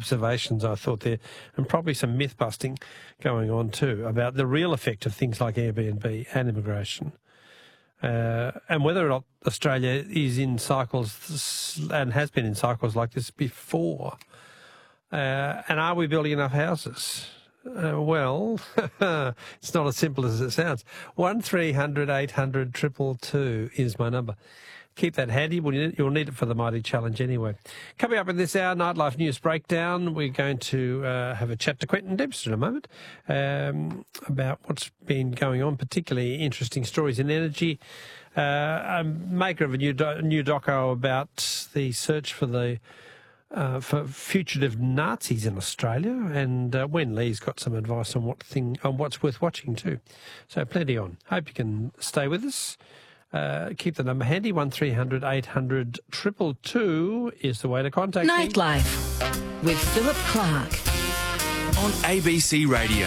observations, I thought there, and probably some myth-busting going on too about the real effect of things like Airbnb and immigration. And whether or not Australia is in cycles and has been in cycles like this before. And are we building enough houses? Well, it's not as simple as it sounds. 1300 800 222 is my number. Keep that handy. You'll need it for the mighty challenge anyway. Coming up in this hour, Nightlife News Breakdown, we're going to have a chat to Quentin Dempster in a moment about what's been going on, particularly interesting stories in energy. A maker of a new doco about the search for for fugitive Nazis in Australia, and Wen Lee's got some advice on what's worth watching too. So plenty on. Hope you can stay with us. Keep the number handy. 1300 800 222 is the way to contact me. Nightlife with Philip Clark on ABC Radio.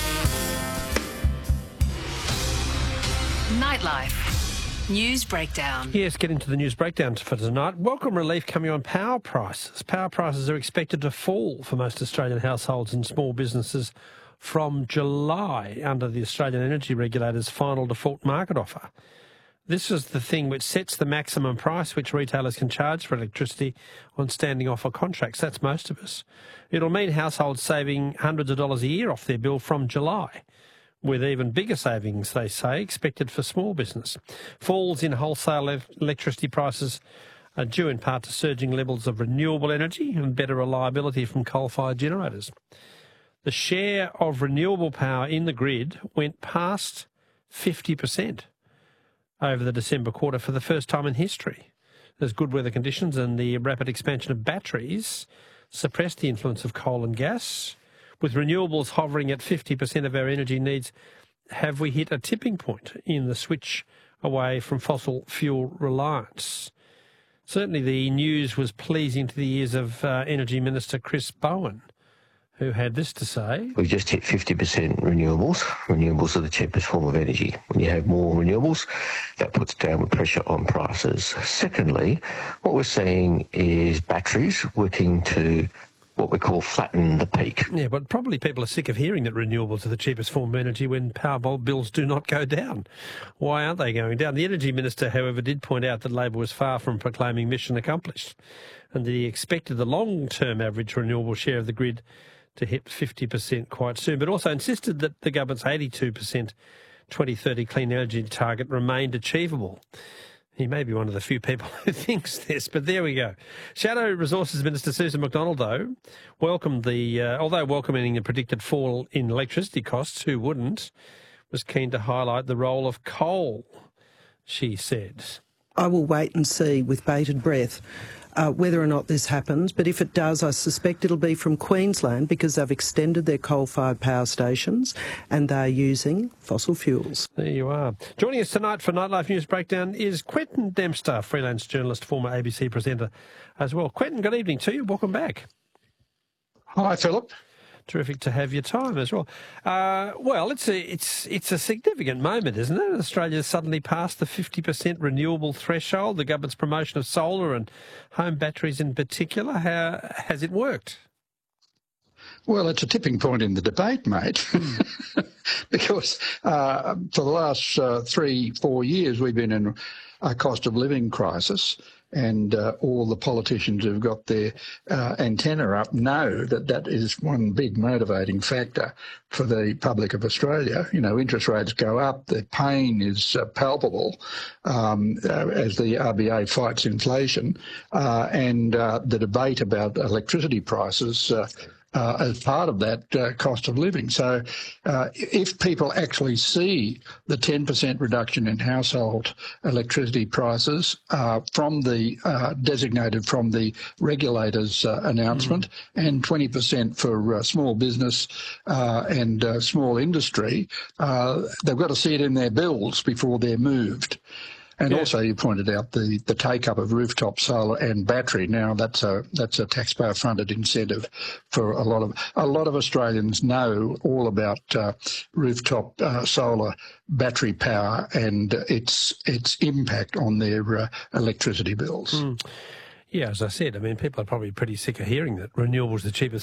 Nightlife News Breakdown. Yes, get into the news breakdown for tonight. Welcome relief coming on power prices. Power prices are expected to fall for most Australian households and small businesses from July under the Australian Energy Regulator's final default market offer. This is the thing which sets the maximum price which retailers can charge for electricity on standing offer contracts. That's most of us. It'll mean households saving hundreds of dollars a year off their bill from July, with even bigger savings, they say, expected for small business. Falls in wholesale electricity prices are due in part to surging levels of renewable energy and better reliability from coal-fired generators. The share of renewable power in the grid went past 50% over the December quarter for the first time in history. There's good weather conditions and the rapid expansion of batteries suppressed the influence of coal and gas. With renewables hovering at 50% of our energy needs, have we hit a tipping point in the switch away from fossil fuel reliance? Certainly the news was pleasing to the ears of Energy Minister Chris Bowen, who had this to say. We've just hit 50% renewables. Renewables are the cheapest form of energy. When you have more renewables, that puts downward pressure on prices. Secondly, what we're seeing is batteries working to what we call flatten the peak. Yeah, but probably people are sick of hearing that renewables are the cheapest form of energy when power bills do not go down. Why aren't they going down? The Energy Minister, however, did point out that Labor was far from proclaiming mission accomplished, and that he expected the long-term average renewable share of the grid to hit 50% quite soon, but also insisted that the government's 82% 2030 clean energy target remained achievable. He may be one of the few people who thinks this, but there we go. Shadow Resources Minister Susan McDonald, though, welcomed although welcoming the predicted fall in electricity costs, who wouldn't, was keen to highlight the role of coal, she said. I will wait and see with bated breath whether or not this happens, but if it does, I suspect it'll be from Queensland because they've extended their coal-fired power stations and they're using fossil fuels. There you are. Joining us tonight for Nightlife News Breakdown is Quentin Dempster, freelance journalist, former ABC presenter as well. Quentin, good evening to you. Welcome back. Hi, Philip. Terrific to have your time as well. Well, it's a significant moment, isn't it? Australia's suddenly passed the 50% renewable threshold, the government's promotion of solar and home batteries in particular. How has it worked? Well, it's a tipping point in the debate, mate, because for the last 3-4 years we've been in a cost of living crisis, and all the politicians who've got their antenna up know that that is one big motivating factor for the public of Australia. You know, interest rates go up, the pain is palpable as the RBA fights inflation, and the debate about electricity prices as part of that cost of living. So if people actually see the 10% reduction in household electricity prices from the designated from the regulator's announcement, and 20% for small business and small industry, they've got to see it in their bills before they're moved. And also, you pointed out the take-up of rooftop solar and battery. Now, that's a taxpayer-funded incentive for a lot of Australians know all about rooftop solar battery power and its impact on their electricity bills. Yeah, as I said, I mean, people are probably pretty sick of hearing that renewables are the cheapest